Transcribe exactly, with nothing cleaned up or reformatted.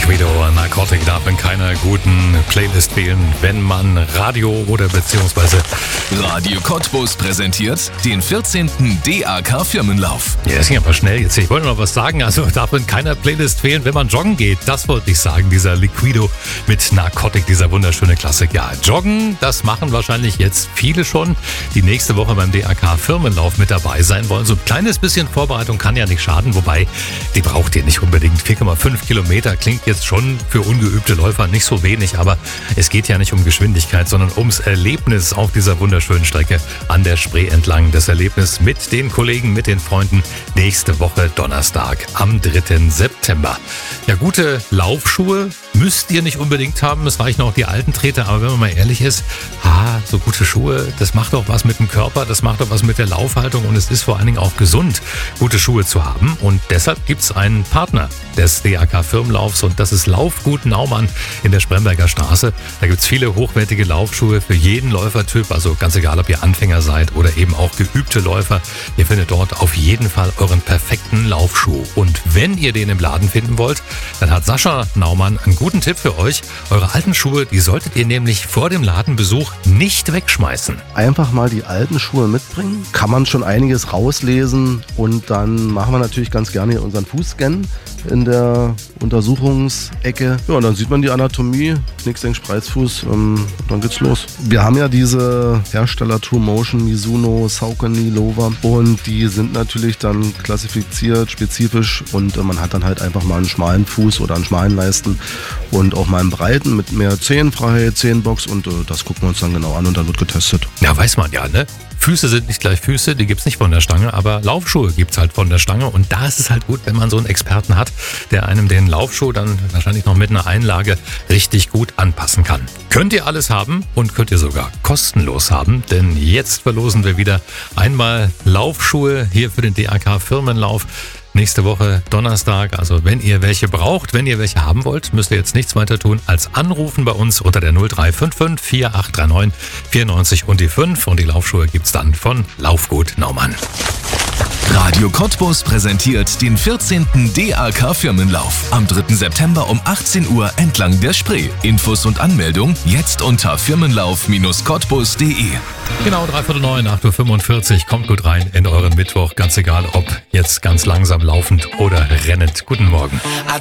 Liquido, Narcotic darf in keiner guten Playlist fehlen, wenn man Radio oder beziehungsweise Radio Cottbus präsentiert den vierzehnten D A K Firmenlauf. Ja, das ging aber schnell jetzt. Ich wollte noch was sagen, also darf in keiner Playlist fehlen, wenn man joggen geht. Das wollte ich sagen, dieser Liquido mit Narcotic, dieser wunderschöne Klassik. Ja, joggen, das machen wahrscheinlich jetzt viele schon, die nächste Woche beim D A K Firmenlauf mit dabei sein wollen. So ein kleines bisschen Vorbereitung kann ja nicht schaden, wobei die braucht ihr nicht unbedingt. vier Komma fünf Kilometer klingt jetzt schon für ungeübte Läufer nicht so wenig, aber es geht ja nicht um Geschwindigkeit, sondern ums Erlebnis auf dieser wunderschönen Strecke an der Spree entlang. Das Erlebnis mit den Kollegen, mit den Freunden nächste Woche Donnerstag am dritten September. Ja, gute Laufschuhe müsst ihr nicht unbedingt haben, es reichen auch die alten Treter, aber wenn man mal ehrlich ist, ah, so gute Schuhe, das macht doch was mit dem Körper, das macht doch was mit der Laufhaltung und es ist vor allen Dingen auch gesund, gute Schuhe zu haben, und deshalb gibt es einen Partner des D A K Firmenlaufs und das ist Laufgut Naumann in der Spremberger Straße. Da gibt es viele hochwertige Laufschuhe für jeden Läufertyp, also ganz egal, ob ihr Anfänger seid oder eben auch geübte Läufer. Ihr findet dort auf jeden Fall euren perfekten Laufschuh. Und wenn ihr den im Laden finden wollt, dann hat Sascha Naumann einen guten Tipp für euch. Eure alten Schuhe, die solltet ihr nämlich vor dem Ladenbesuch nicht wegschmeißen. Einfach mal die alten Schuhe mitbringen, kann man schon einiges rauslesen, und dann machen wir natürlich ganz gerne unseren Fußscan in der Untersuchungsecke. Ja, und dann sieht man die Anatomie, Knicksenk, Spreizfuß, ähm, dann geht's los. Wir haben ja diese Hersteller True Motion, Mizuno, Saucony, Lowa, und die sind natürlich dann klassifiziert, spezifisch, und äh, man hat dann halt einfach mal einen schmalen Fuß oder einen schmalen Leisten und auch mal einen breiten mit mehr Zehenfreiheit, Zehenbox, und äh, das gucken wir uns dann genau an und dann wird getestet. Ja, weiß man ja, ne? Füße sind nicht gleich Füße, die gibt's nicht von der Stange, aber Laufschuhe gibt's halt von der Stange, und da ist es halt gut, wenn man so einen Experten hat, der einem den Laufschuh dann wahrscheinlich noch mit einer Einlage richtig gut anpassen kann. Könnt ihr alles haben und könnt ihr sogar kostenlos haben, denn jetzt verlosen wir wieder einmal Laufschuhe hier für den D A K Firmenlauf. Nächste Woche Donnerstag, also wenn ihr welche braucht, wenn ihr welche haben wollt, müsst ihr jetzt nichts weiter tun als anrufen bei uns unter der null drei fünf fünf vier acht drei neun vier neun und die fünf, und die Laufschuhe gibt's dann von Laufgut Naumann. Radio Cottbus präsentiert den vierzehnten D A K Firmenlauf am dritten September um achtzehn Uhr entlang der Spree. Infos und Anmeldung jetzt unter firmenlauf Bindestrich cottbus punkt de. Genau, dreiviertel neun, acht Uhr fünfundvierzig. Kommt gut rein in euren Mittwoch, ganz egal ob jetzt ganz langsam laufend oder rennend. Guten Morgen.